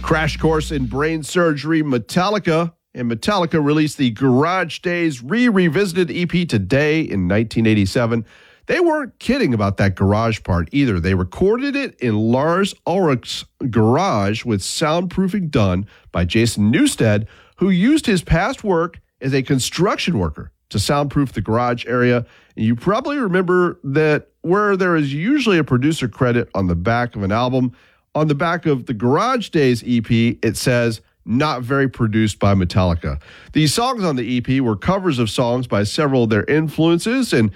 Crash Course in Brain Surgery, Metallica. And Metallica released the Garage Days Revisited EP today in 1987. They weren't kidding about that garage part either. They recorded it in Lars Ulrich's garage with soundproofing done by Jason Newsted, who used his past work as a construction worker to soundproof the garage area. And you probably remember that where there is usually a producer credit on the back of an album, on the back of the Garage Days EP, it says, "Not very produced by Metallica." These songs on the EP were covers of songs by several of their influences, and